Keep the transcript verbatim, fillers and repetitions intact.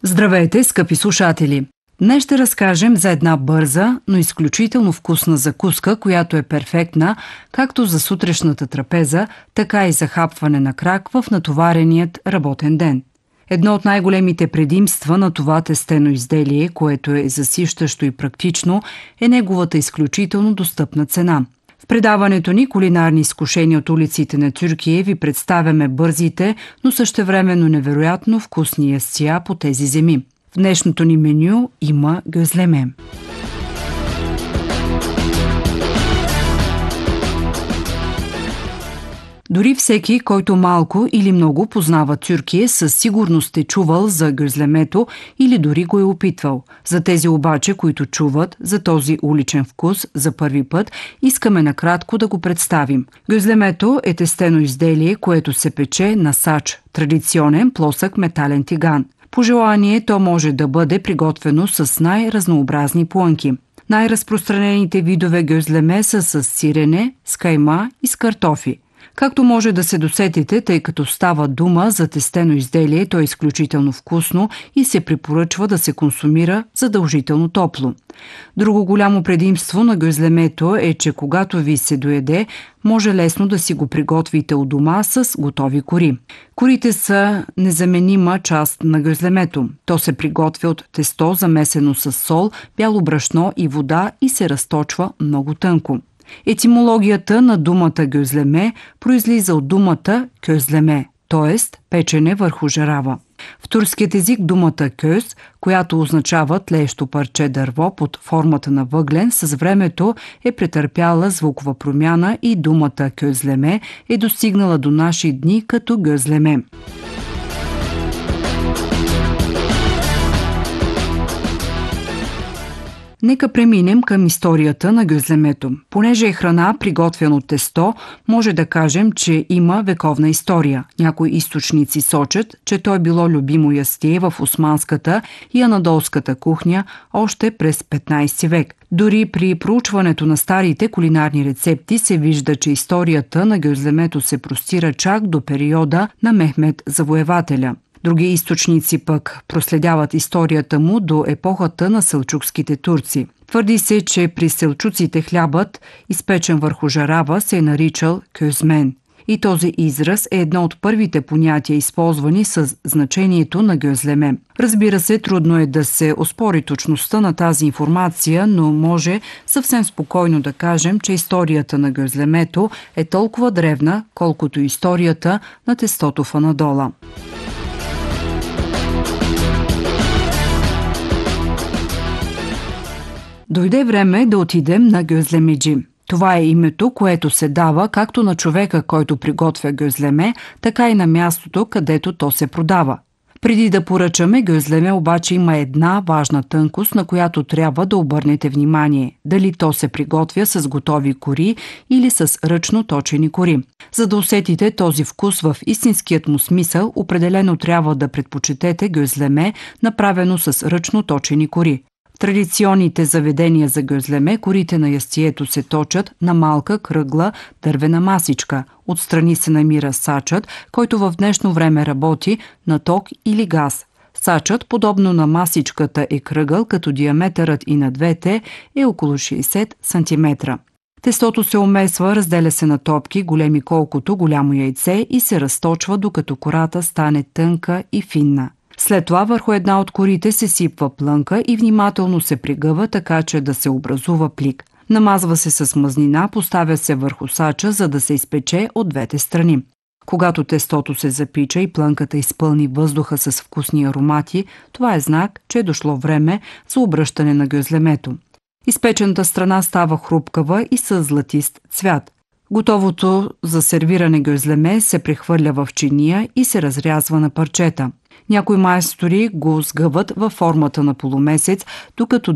Здравейте, скъпи слушатели! Днес ще разкажем за една бърза, но изключително вкусна закуска, която е перфектна както за сутрешната трапеза, така и за хапване на крак в натовареният работен ден. Едно от най-големите предимства на това тестено изделие, което е засищащо и практично, е неговата изключително достъпна цена. В предаването ни "Кулинарни изкушения от улиците на Тюркия" ви представяме бързите, но същевременно невероятно вкусни ястия по тези земи. В днешното ни меню има гюзлеме. Дори всеки, който малко или много познава Тюркия, със сигурност е чувал за гюзлемето или дори го е опитвал. За тези обаче, които чуват за този уличен вкус за първи път, искаме накратко да го представим. Гюзлемето е тестено изделие, което се пече на сач, традиционен плосък метален тиган. По желание то може да бъде приготвено с най-разнообразни плънки. Най-разпространените видове гюзлеме са с сирене, с кайма и с картофи. Както може да се досетите, тъй като става дума за тестено изделие, то е изключително вкусно и се препоръчва да се консумира задължително топло. Друго голямо предимство на гюзлемето е, че когато ви се доеде, може лесно да си го приготвите у дома с готови кори. Корите са незаменима част на гюзлемето. То се приготвя от тесто, замесено с сол, бяло брашно и вода и се разточва много тънко. Етимологията на думата гюзлеме произлиза от думата кюзлеме, т.е. печене върху жарава. В турският език думата кюз, която означава тлеещо парче дърво под формата на въглен, с времето е претърпяла звукова промяна и думата кюзлеме е достигнала до наши дни като гюзлеме. Нека преминем към историята на гюзлемето. Понеже е храна, приготвена от тесто, може да кажем, че има вековна история. Някои източници сочат, че то е било любимо ястие в османската и анадолската кухня още през петнайсети век. Дори при проучването на старите кулинарни рецепти се вижда, че историята на гюзлемето се простира чак до периода на Мехмед Завоевателя. Други източници пък проследяват историята му до епохата на селчукските турци. Твърди се, че при селчуците хлябът, изпечен върху жарава, се е наричал кюзмен. И този израз е едно от първите понятия, използвани с значението на гюзлеме. Разбира се, трудно е да се оспори точността на тази информация, но може съвсем спокойно да кажем, че историята на гюзлемето е толкова древна, колкото историята на тестото в Анадола. Дойде време да отидем на гюзлемеджи. Това е името, което се дава както на човека, който приготвя гюзлеме, така и на мястото, където то се продава. Преди да поръчаме гюзлеме, обаче има една важна тънкост, на която трябва да обърнете внимание. Дали то се приготвя с готови кори или с ръчно точени кори. За да усетите този вкус в истинският му смисъл, определено трябва да предпочетете гюзлеме, направено с ръчно точени кори. В традиционните заведения за гюзлеме корите на ястието се точат на малка кръгла дървена масичка. Отстрани се намира сачът, който в днешно време работи на ток или газ. Сачът, подобно на масичката, е кръгъл, като диаметърът и на двете е около шейсет сантиметра. Тестото се омесва, разделя се на топки, големи колкото голямо яйце, и се разточва, докато кората стане тънка и финна. След това върху една от корите се сипва плънка и внимателно се пригъва, така че да се образува плик. Намазва се с мазнина, поставя се върху сача, за да се изпече от двете страни. Когато тестото се запича и плънката изпълни въздуха с вкусни аромати, това е знак, че е дошло време за обръщане на гюзлемето. Изпечената страна става хрупкава и с златист цвят. Готовото за сервиране гюзлеме се прехвърля в чиния и се разрязва на парчета. Някои майстори го сгъват във формата на полумесец, докато